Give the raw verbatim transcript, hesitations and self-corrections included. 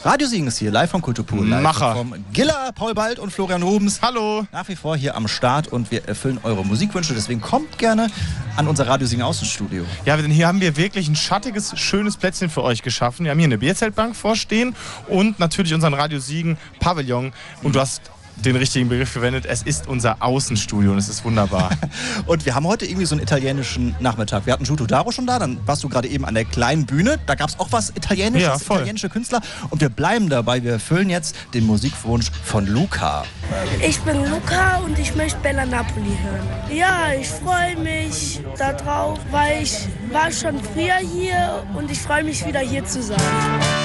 Radio Siegen ist hier, live vom Kulturpool. Live Macher. Vom Giller, Paul Bald und Florian Rubens. Hallo. Nach wie vor hier am Start und wir erfüllen eure Musikwünsche. Deswegen kommt gerne an unser Radio Siegen Außenstudio. Ja, denn hier haben wir wirklich ein schattiges, schönes Plätzchen für euch geschaffen. Wir haben hier eine Bierzeltbank vorstehen und natürlich unseren Radio Siegen Pavillon. Und du hast den richtigen Begriff verwendet. Es ist unser Außenstudio und es ist wunderbar. Und wir haben heute irgendwie so einen italienischen Nachmittag. Wir hatten Giuto Daro schon da, dann warst du gerade eben an der kleinen Bühne. Da gab es auch was Italienisches, Ja, voll. italienische Künstler. Und wir bleiben dabei. Wir erfüllen jetzt den Musikwunsch von Luca. Ich bin Luca und ich möchte Bella Napoli hören. Ja, ich freue mich darauf, weil ich war schon früher hier und ich freue mich wieder hier zu sein.